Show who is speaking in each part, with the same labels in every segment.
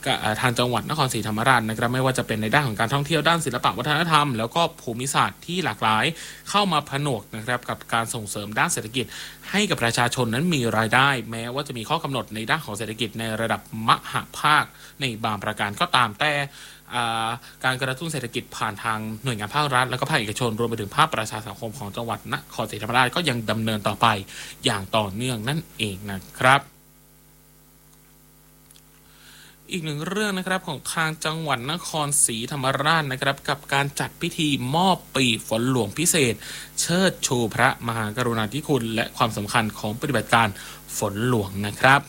Speaker 1: ทางจังหวัดนครศรีธรรมราชนะครับไม่ว่าจะเป็นในด้านของการท่องเที่ยวด้านศิลปะวัฒนธรรมแล้วก็ภูมิศาสตร์ที่หลากหลายเข้ามาผนวกนะครับกับการส่งเสริมด้านเศรษฐกิจให้กับประชาชนนั้นมีรายได้แม้ว่าจะมีข้อกำหนดในด้านของเศรษฐกิจในระดับมหภาคในบางประการก็ตามแต่การกระตุ้นเศรษฐกิจผ่านทางหน่วยงานภาครัฐแล้วก็ภาคเอกชนรวมไปถึงภาคประชาสังคมของจังหวัดนครศรีธรรมราชก็ยังดำเนินต่อไปอย่างต่อเนื่องนั่นเองนะครับอีกหนึ่งเรื่องนะครับของทางจังหวัดนครศรีธรรมราชนะครับกับการจัดพิธีมอบปีกฝนหลวงพิเศษเชิดชูพระมหากรุณาธิคุณและความสำคัญของปฏิบัติการฝนหลวงนะครับ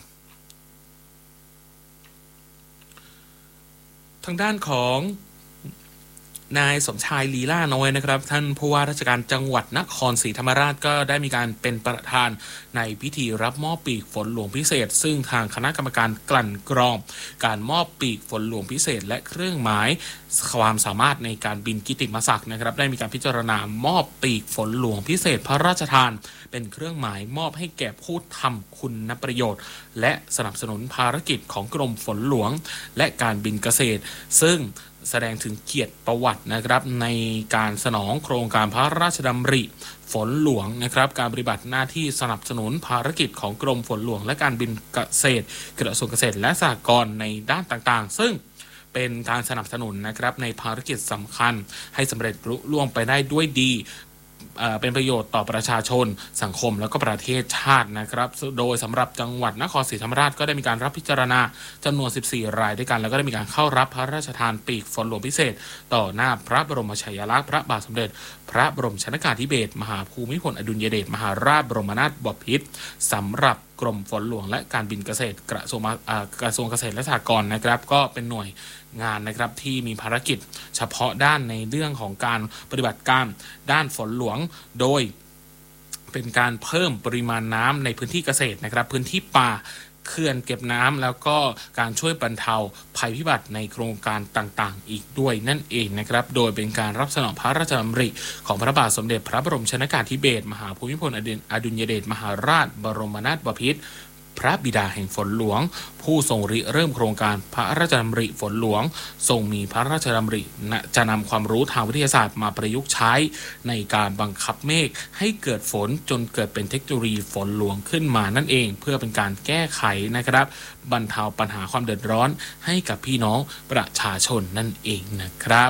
Speaker 1: ทางด้านของนายสมชายลีลาน้อยนะครับท่านผู้ว่าราชการจังหวัดนครศรีธรรมราชก็ได้มีการเป็นประธานในพิธีรับมอบปีกฝนหลวงพิเศษซึ่งทางคณะกรรมการกลั่นกรองการมอบปีกฝนหลวงพิเศษและเครื่องหมายความสามารถในการบินกิตติมศักดิ์นะครับได้มีการพิจารณามอบปีกฝนหลวงพิเศษพระราชทานเป็นเครื่องหมายมอบให้แก่ผู้ทำคุณประโยชน์และสนับสนุนภารกิจของกรมฝนหลวงและการบินเกษตรซึ่งแสดงถึงเกียรติประวัตินะครับในการสนองโครงการพระราชดำริฝนหลวงนะครับการปฏิบัติหน้าที่สนับสนุนภารกิจของกรมฝนหลวงและการบินเกษตรกระทรวงเกษตรและสหกรณ์ในด้านต่างๆซึ่งเป็นการสนับสนุนนะครับในภารกิจสำคัญให้สำเร็จลุล่วงไปได้ด้วยดีเป็นประโยชน์ต่อประชาชนสังคมแล้วก็ประเทศชาตินะครับโดยสำหรับจังหวัดนครศรีธรรมราชก็ได้มีการรับพิจารณาจำนวน14รายด้วยกันแล้วก็ได้มีการเข้ารับพระราชทานปีกฝนหลวงพิเศษต่อหน้าพระบรมฉายาลักษณ์พระบาทสมเด็จพระบรมชนกาธิเบศรมหาภูมิพลอดุลยเดชมหาราชบรมนาถบพิตรสำหรับกรมฝนหลวงและการบินเกษตรกระทรวงเกษตรและสหกรณ์นะครับก็เป็นหน่วยงานนะครับที่มีภารกิจเฉพาะด้านในเรื่องของการปฏิบัติการด้านฝนหลวงโดยเป็นการเพิ่มปริมาณน้ำในพื้นที่เกษตรนะครับพื้นที่ป่าเขื่อนเก็บน้ำแล้วก็การช่วยบรรเทาภัยพิบัติในโครงการต่างๆอีกด้วยนั่นเองนะครับโดยเป็นการรับสนองพระราชดำริของพระบาทสมเด็จพระบรมชนกาธิเบศรมหาภูมิพลอดุลยเดชมหาราชบรมนาถบพิตรพระบิดาแห่งฝนหลวงผู้ทรงริเริ่มโครงการพระราชดำริฝนหลวงทรงมีพระราชดำริจะนำความรู้ทางวิทยาศาสตร์มาประยุกต์ใช้ในการบังคับเมฆให้เกิดฝนจนเกิดเป็นเทคโนโลยีฝนหลวงขึ้นมานั่นเองเพื่อเป็นการแก้ไขนะครับบรรเทาปัญหาความเดือดร้อนให้กับพี่น้องประชาชนนั่นเองนะครับ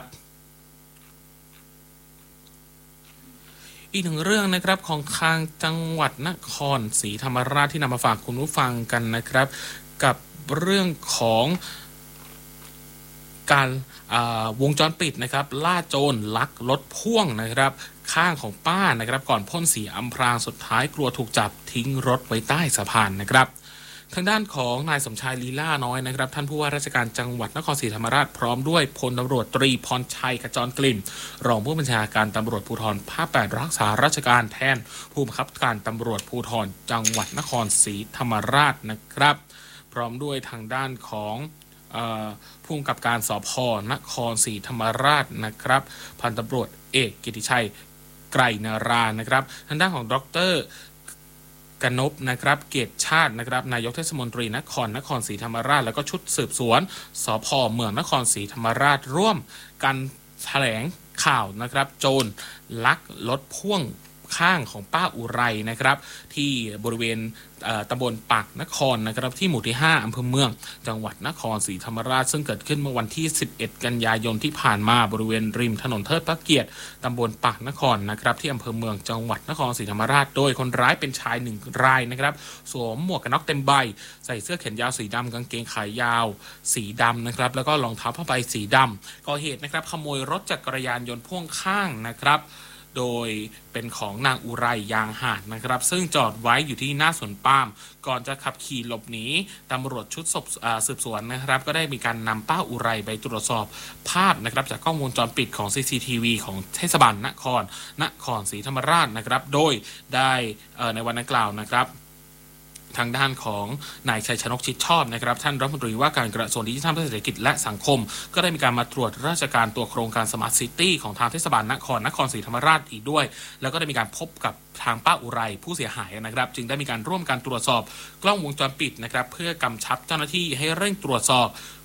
Speaker 1: อีกหนึ่งเรื่องนะครับของทางจังหวัดนครศรีธรรมราชที่นำมาฝากคุณผู้ฟังกันนะครับกับเรื่องของการวงจรปิดนะครับล่าโจรลักรถพ่วงนะครับข้างของป้านะครับก่อนพ่นสีอำพรางสุดท้ายกลัวถูกจับทิ้งรถไว้ใต้สะพานนะครับทางด้านของนายสมชายลีลาน้อยนะครับท่านผู้ว่าราชการจังหวัดนครศรีธรรมราชพร้อมด้วยพลตำรวจตรีพรชัยขจรกลิ่นรองผู้บัญชาการตำรวจภูธรภาค 8รักษาราชการแทนผู้บังคับการตำรวจภูธรจังหวัดนครศรีธรรมราชนะครับพร้อมด้วยทางด้านของผู้กำกับการสภ.นครศรีธรรมราชนะครับพันตำรวจเอกกิติชัยไกรนารานะครับทางด้านของดร.กนพนะครับเกียรติชาตินะครับนายกเทศมนตรีนครศรีธรรมราชแล้วก็ชุดสืบสวนสภ.เมืองนครศรีธรรมราชร่วมกันแถลงข่าวนะครับโจรลักรถพ่วงข้างของป้าอุไรนะครับที่บริเวณตำบลปากนครนะครับที่หมู่ที่5อำเภอเมืองจังหวัดนครศรีธรรมราชซึ่งเกิดขึ้นเมื่อวันที่11กันยายนที่ผ่านมาบริเวณริมถนนเทิดพระเกียรติตำบลปากนครนะครับที่อำเภอเมืองจังหวัดนครศรีธรรมราชโดยคนร้ายเป็นชาย1รายนะครับสวมหมวกกันน็อกเต็มใบใส่เสื้อแขนยาวสีดำกางเกงขายาวสีดำนะครับแล้วก็รองเท้าผ้าใบสีดำก่อเหตุนะครับขโมยรถจักรยานยนต์พ่วงข้างนะครับโดยเป็นของนางอุไรยางหาดนะครับซึ่งจอดไว้อยู่ที่หน้าสวนปาล์มก่อนจะขับขี่หลบหนีตำรวจชุดสืบสวนนะครับก็ได้มีการนำป้าอุไรไปตรวจสอบภาพนะครับจากกล้องวงจรปิดของ CCTV ของเทศบาลนครศรีธรรมราชนะครับโดยได้ในวันดังกล่าวนะครับทางด้านของนายชัยชนกชิดชอบนะครับท่านรัฐมนตรีว่าการกระทรวงดิจิทัลเพื่อเศรษฐกิจและสังคมก็ได้มีการมาตรวจราชการตัวโครงการสมาร์ทซิตี้ของทางเทศบาลนครศรีธรรมราชอีกด้วยแล้วก็ได้มีการพบกับทางป้าอุไรผู้เสียหายนะครับจึงได้มีการร่วมกันตรวจสอบกล้องวงจรปิดนะครับเพื่อกำชับเจ้าหน้าที่ให้เร่งตรวจสอบ